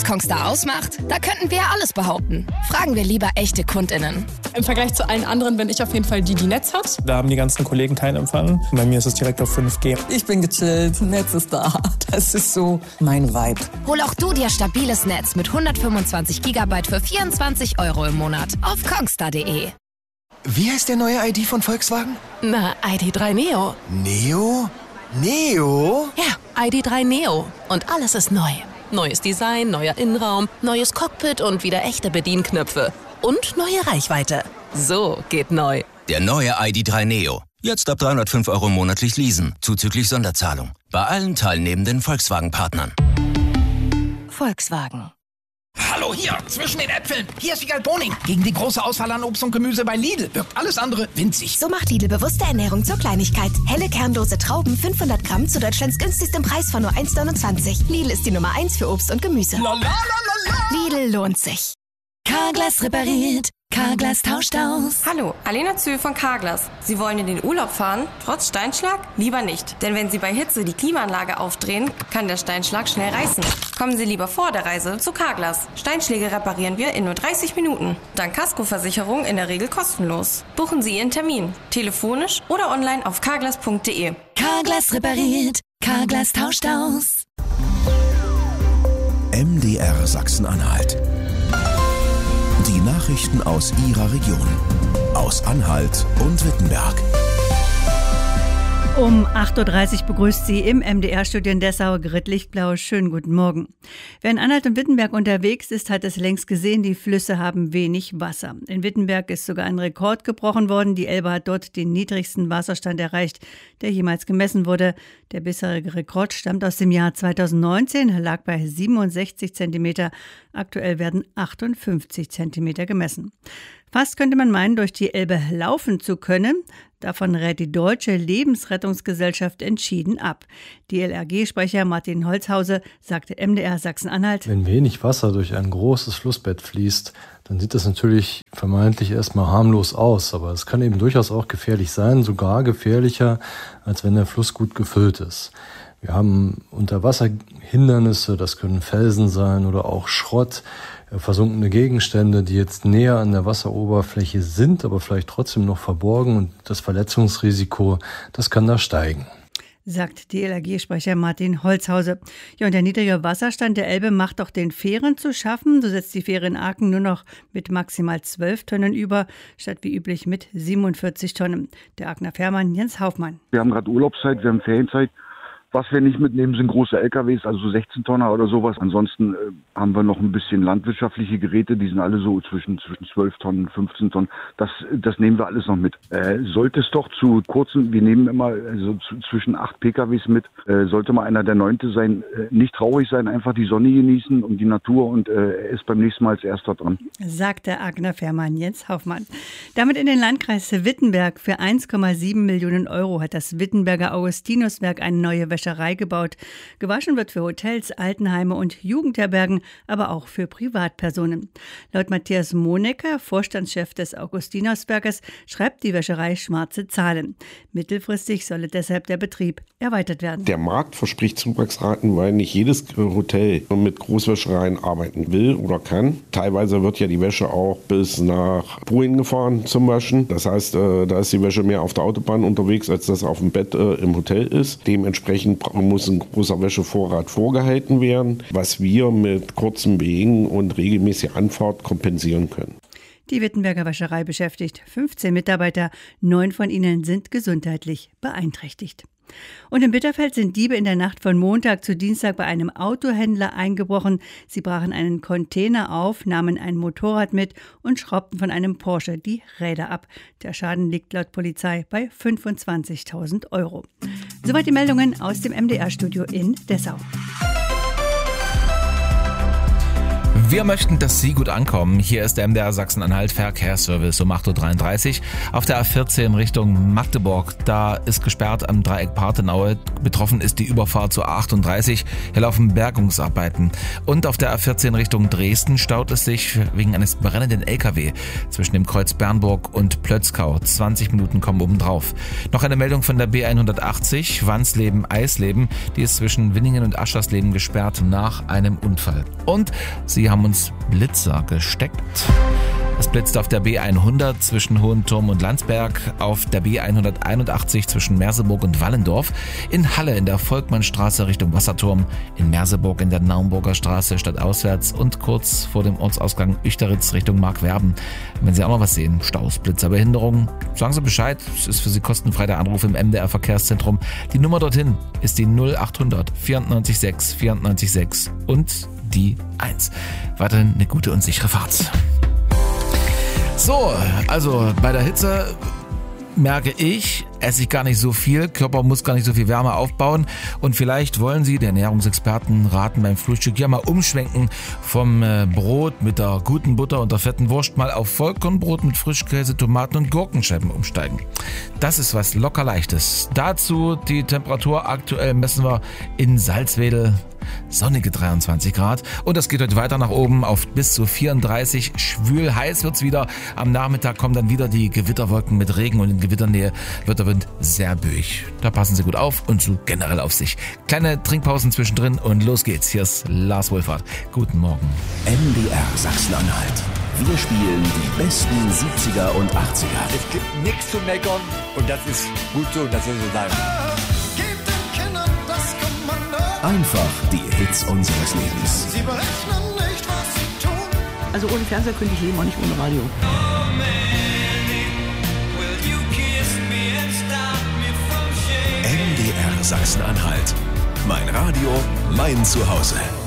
Was Kongstar ausmacht? Da könnten wir ja alles behaupten. Fragen wir lieber echte KundInnen. Im Vergleich zu allen anderen bin ich auf jeden Fall die Netz hat. Da haben die ganzen Kollegen keinen Empfang. Bei mir ist es direkt auf 5G. Ich bin gechillt, Netz ist da. Das ist so mein Vibe. Hol auch du dir stabiles Netz mit 125 GB für 24 € im Monat auf kongstar.de. Wie heißt der neue ID von Volkswagen? Na, ID.3 Neo. Neo? Neo? Ja, ID.3 Neo. Und alles ist neu. Neues Design, neuer Innenraum, neues Cockpit und wieder echte Bedienknöpfe. Und neue Reichweite. So geht neu. Der neue ID.3 Neo. Jetzt ab 305 € monatlich leasen, zuzüglich Sonderzahlung. Bei allen teilnehmenden Volkswagen-Partnern. Volkswagen. Hallo hier, zwischen den Äpfeln. Hier ist Wiegald Boning. Gegen die große Auswahl an Obst und Gemüse bei Lidl wirkt alles andere winzig. So macht Lidl bewusste Ernährung zur Kleinigkeit. Helle kernlose Trauben 500 Gramm zu Deutschlands günstigstem Preis von nur 1,29. Lidl ist die Nummer 1 für Obst und Gemüse. Lidl lohnt sich. Carglass repariert. Carglass tauscht aus. Hallo, Alena Zühl von Carglass. Sie wollen in den Urlaub fahren, trotz Steinschlag? Lieber nicht. Denn wenn Sie bei Hitze die Klimaanlage aufdrehen, kann der Steinschlag schnell reißen. Kommen Sie lieber vor der Reise zu Carglass. Steinschläge reparieren wir in nur 30 Minuten. Dank Kaskoversicherung in der Regel kostenlos. Buchen Sie Ihren Termin. Telefonisch oder online auf carglass.de. Carglass repariert. Carglass tauscht aus. MDR Sachsen-Anhalt. Die Nachrichten aus Ihrer Region, aus Anhalt und Wittenberg. Um 8.30 Uhr begrüßt Sie im MDR-Studio in Dessau Grit Lichtblau. Schönen guten Morgen. Wer in Anhalt und Wittenberg unterwegs ist, hat es längst gesehen, die Flüsse haben wenig Wasser. In Wittenberg ist sogar ein Rekord gebrochen worden. Die Elbe hat dort den niedrigsten Wasserstand erreicht, der jemals gemessen wurde. Der bisherige Rekord stammt aus dem Jahr 2019, lag bei 67 Zentimeter. Aktuell werden 58 Zentimeter gemessen. Fast könnte man meinen, durch die Elbe laufen zu können. Davon rät die Deutsche Lebensrettungsgesellschaft entschieden ab. DLRG-Sprecher Martin Holzhause sagte MDR Sachsen-Anhalt: Wenn wenig Wasser durch ein großes Flussbett fließt, dann sieht das natürlich vermeintlich erstmal harmlos aus. Aber es kann eben durchaus auch gefährlich sein, sogar gefährlicher, als wenn der Fluss gut gefüllt ist. Wir haben Unterwasserhindernisse, das können Felsen sein oder auch Schrott, versunkene Gegenstände, die jetzt näher an der Wasseroberfläche sind, aber vielleicht trotzdem noch verborgen, und das Verletzungsrisiko, das kann da steigen, sagt DLRG-Sprecher Martin Holzhause. Ja, und der niedrige Wasserstand der Elbe macht auch den Fähren zu schaffen. So setzt die Fähre in Aachen nur noch mit maximal 12 Tonnen über, statt wie üblich mit 47 Tonnen. Der Aachener Fährmann Jens Haufmann. Wir haben gerade Urlaubszeit, wir haben Ferienzeit. Was wir nicht mitnehmen, sind große LKWs, also 16 Tonner oder sowas. Ansonsten haben wir noch ein bisschen landwirtschaftliche Geräte, die sind alle so zwischen 12 Tonnen, 15 Tonnen. Das nehmen wir alles noch mit. Sollte es doch zu kurzen, wir nehmen immer zwischen 8 PKWs mit, sollte mal einer der 9. sein, nicht traurig sein, einfach die Sonne genießen und die Natur, und er ist beim nächsten Mal als erster dran. Sagt der Aachener Fährmann Jens Haufmann. Damit in den Landkreis Wittenberg. Für 1,7 Millionen € hat das Wittenberger Augustinuswerk eine neue Wäscherei gebaut. Gewaschen wird für Hotels, Altenheime und Jugendherbergen, aber auch für Privatpersonen. Laut Matthias Monecker, Vorstandschef des Augustinuswerkes, schreibt die Wäscherei schwarze Zahlen. Mittelfristig solle deshalb der Betrieb erweitert werden. Der Markt verspricht Zuwachsraten, weil nicht jedes Hotel mit Großwäschereien arbeiten will oder kann. Teilweise wird ja die Wäsche auch bis nach Polen gefahren zum Waschen. Das heißt, da ist die Wäsche mehr auf der Autobahn unterwegs, als das auf dem Bett im Hotel ist. Dementsprechend muss ein großer Wäschevorrat vorgehalten werden, was wir mit kurzen Wegen und regelmäßiger Anfahrt kompensieren können. Die Wittenberger Wäscherei beschäftigt 15 Mitarbeiter, 9 von ihnen sind gesundheitlich beeinträchtigt. Und in Bitterfeld sind Diebe in der Nacht von Montag zu Dienstag bei einem Autohändler eingebrochen. Sie brachen einen Container auf, nahmen ein Motorrad mit und schraubten von einem Porsche die Räder ab. Der Schaden liegt laut Polizei bei 25.000 €. Soweit die Meldungen aus dem MDR-Studio in Dessau. Wir möchten, dass Sie gut ankommen. Hier ist der MDR Sachsen-Anhalt Verkehrsservice um 8.33 Uhr. Auf der A14 Richtung Magdeburg, da ist gesperrt am Dreieck Parthenaue. Betroffen ist die Überfahrt zur A38. Hier laufen Bergungsarbeiten. Und auf der A14 Richtung Dresden staut es sich wegen eines brennenden LKW zwischen dem Kreuz Bernburg und Plötzkau. 20 Minuten kommen obendrauf. Noch eine Meldung von der B180, Wansleben-Eisleben. Die ist zwischen Winningen und Aschersleben gesperrt nach einem Unfall. Und sie haben uns Blitzer gesteckt. Es blitzt auf der B100 zwischen Hohenturm und Landsberg, auf der B181 zwischen Merseburg und Wallendorf, in Halle in der Volkmannstraße Richtung Wasserturm, in Merseburg in der Naumburger Straße stadtauswärts und kurz vor dem Ortsausgang Uechteritz Richtung Markwerben. Wenn Sie auch noch was sehen, Staus, Blitzer, Behinderungen, sagen Sie Bescheid. Es ist für Sie kostenfrei der Anruf im MDR Verkehrszentrum. Die Nummer dorthin ist die 0800 94 6 94 6 und die 1. Weiterhin eine gute und sichere Fahrt. So, also bei der Hitze merke ich, esse ich gar nicht so viel, Körper muss gar nicht so viel Wärme aufbauen und vielleicht wollen Sie, die Ernährungsexperten raten beim Frühstück, ja mal umschwenken vom Brot mit der guten Butter und der fetten Wurst mal auf Vollkornbrot mit Frischkäse, Tomaten und Gurkenscheiben umsteigen. Das ist was locker Leichtes. Dazu die Temperatur aktuell messen wir in Salzwedel. Sonnige 23 Grad und es geht heute weiter nach oben auf bis zu 34. Schwül heiß wird's wieder. Am Nachmittag kommen dann wieder die Gewitterwolken mit Regen und in Gewitternähe wird der Wind sehr böig. Da passen Sie gut auf und so generell auf sich. Kleine Trinkpausen zwischendrin und los geht's. Hier ist Lars Wohlfahrt. Guten Morgen. MDR Sachsen-Anhalt. Wir spielen die besten 70er und 80er. Es gibt nichts zu meckern und das ist gut so, das soll so sein. Einfach die Hits unseres Lebens. Sie berechnen nicht, was sie tun. Also ohne Fernseher könnte ich leben, auch nicht ohne Radio. MDR Sachsen-Anhalt. Mein Radio, mein Zuhause.